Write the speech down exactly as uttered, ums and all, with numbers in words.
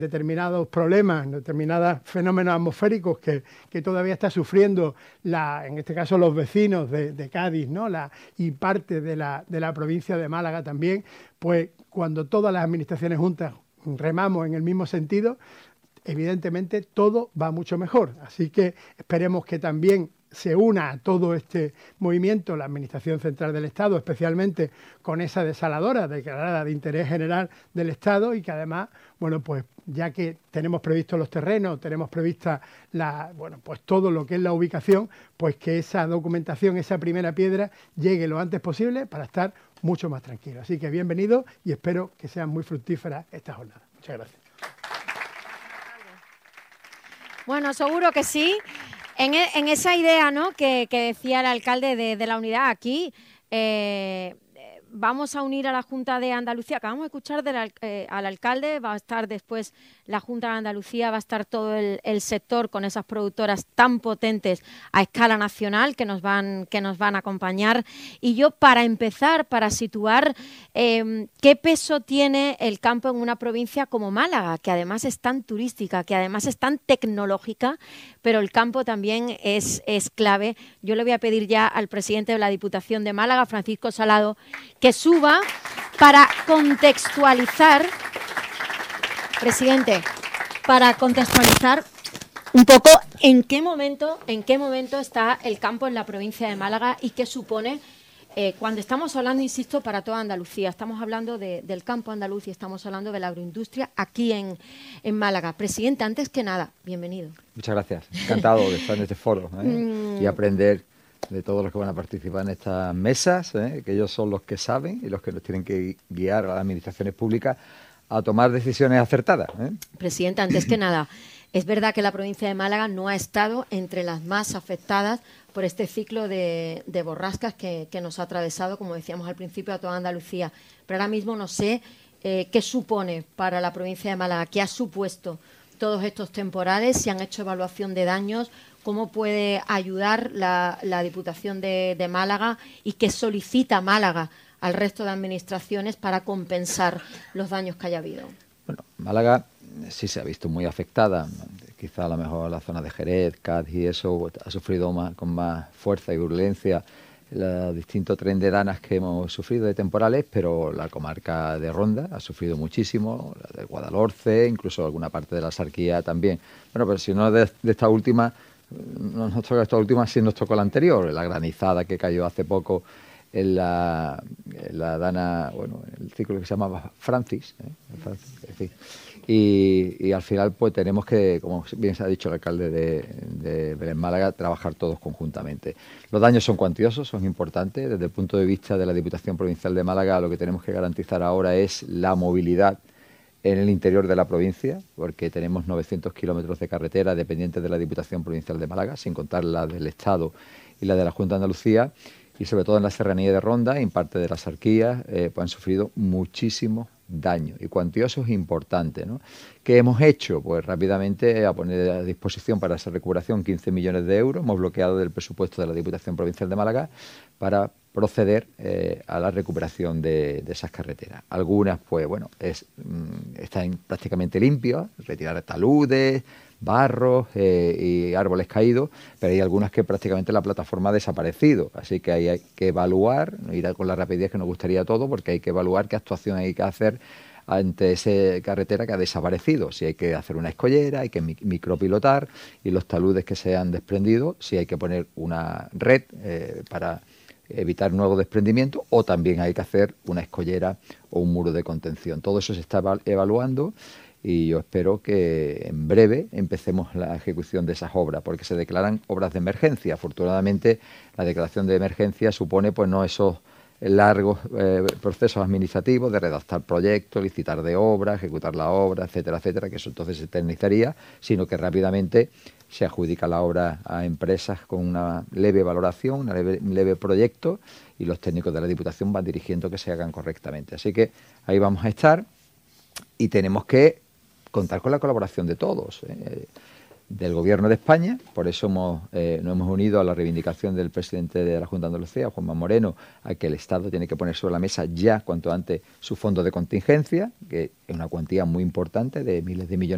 determinados problemas, determinados fenómenos atmosféricos que, que todavía está sufriendo, la, en este caso, los vecinos de, de Cádiz, ¿no? la, y parte de la, de la provincia de Málaga también, pues cuando todas las administraciones juntas remamos en el mismo sentido, evidentemente todo va mucho mejor. Así que esperemos que también se una a todo este movimiento la Administración Central del Estado, especialmente con esa desaladora declarada de interés general del Estado, y que además, bueno, pues ya que tenemos previstos los terrenos, tenemos prevista la, bueno, pues todo lo que es la ubicación, pues que esa documentación, esa primera piedra, llegue lo antes posible para estar mucho más tranquilos. Así que bienvenidos y espero que sean muy fructíferas esta jornada. Muchas gracias. Bueno, seguro que sí. En, en esa idea, ¿no?, que, que decía el alcalde de, de la unidad aquí, eh, vamos a unir a la Junta de Andalucía. Acabamos de escuchar del, eh, al alcalde, va a estar después la Junta de Andalucía, va a estar todo el, el sector con esas productoras tan potentes a escala nacional que nos van, que nos van a acompañar. Y yo, para empezar, para situar eh, qué peso tiene el campo en una provincia como Málaga, que además es tan turística, que además es tan tecnológica, pero el campo también es, es clave. Yo le voy a pedir ya al presidente de la Diputación de Málaga, Francisco Salado, que suba para contextualizar, presidente, para contextualizar un poco en qué momento, en qué momento está el campo en la provincia de Málaga y qué supone eh, cuando estamos hablando, insisto, para toda Andalucía. Estamos hablando de, del campo andaluz y estamos hablando de la agroindustria aquí en, en Málaga. Presidente, antes que nada, bienvenido. Muchas gracias. Encantado de estar en este foro, ¿eh? mm. y aprender de todos los que van a participar en estas mesas, ¿eh? que ellos son los que saben y los que nos tienen que guiar a las administraciones públicas a tomar decisiones acertadas. ¿eh? Presidenta, antes que nada, es verdad que la provincia de Málaga no ha estado entre las más afectadas por este ciclo de, de borrascas que, que nos ha atravesado, como decíamos al principio, a toda Andalucía. Pero ahora mismo no sé eh, qué supone para la provincia de Málaga, qué ha supuesto todos estos temporales, si han hecho evaluación de daños, cómo puede ayudar la, la Diputación de, de Málaga y qué solicita Málaga al resto de administraciones para compensar los daños que haya habido. Bueno, Málaga sí se ha visto muy afectada. Quizá a lo mejor la zona de Jerez, Cádiz y eso ha sufrido más, con más fuerza y virulencia los distintos tren de danas que hemos sufrido de temporales, pero la comarca de Ronda ha sufrido muchísimo, la de Guadalhorce, incluso alguna parte de la Sarquía también. Bueno, pero si no de, de esta última, no nos toca esta última, sí nos tocó la anterior, la granizada que cayó hace poco en la, en la dana, bueno, el ciclo que se llamaba Francis, ¿eh? Francis es decir, y, y al final pues tenemos que, como bien se ha dicho el alcalde de, de Belén Málaga, trabajar todos conjuntamente. Los daños son cuantiosos, son importantes. Desde el punto de vista de la Diputación Provincial de Málaga, lo que tenemos que garantizar ahora es la movilidad en el interior de la provincia, porque tenemos novecientos kilómetros de carretera dependientes de la Diputación Provincial de Málaga, sin contar la del Estado y la de la Junta de Andalucía, y sobre todo en la serranía de Ronda y en parte de las Sarquías, eh, pues han sufrido muchísimos daños y cuantiosos importantes, ¿no? ¿Qué hemos hecho? Pues rápidamente a poner a disposición para esa recuperación quince millones de euros, hemos bloqueado del presupuesto de la Diputación Provincial de Málaga para proceder eh, a la recuperación de, de esas carreteras. Algunas, pues bueno, es, mm, están prácticamente limpias, retirar taludes, barros eh, y árboles caídos, pero hay algunas que prácticamente la plataforma ha desaparecido, así que ahí hay que evaluar, no ir con la rapidez que nos gustaría todo, porque hay que evaluar qué actuación hay que hacer ante esa carretera que ha desaparecido, si hay que hacer una escollera, hay que micropilotar, y los taludes que se han desprendido, si hay que poner una red eh, para evitar nuevos desprendimientos, o también hay que hacer una escollera o un muro de contención. Todo eso se está evaluando y yo espero que en breve empecemos la ejecución de esas obras, porque se declaran obras de emergencia. Afortunadamente, la declaración de emergencia supone pues no esos largos eh, procesos administrativos de redactar proyectos, licitar de obra, ejecutar la obra, etcétera, etcétera, que eso entonces se eternizaría, sino que rápidamente se adjudica la obra a empresas con una leve valoración, una leve, un leve proyecto, y los técnicos de la Diputación van dirigiendo que se hagan correctamente. Así que ahí vamos a estar y tenemos que contar con la colaboración de todos, eh, del Gobierno de España. Por eso hemos, eh, nos hemos unido a la reivindicación del presidente de la Junta de Andalucía, Juanma Moreno, a que el Estado tiene que poner sobre la mesa ya cuanto antes su fondo de contingencia, que es una cuantía muy importante de miles de millones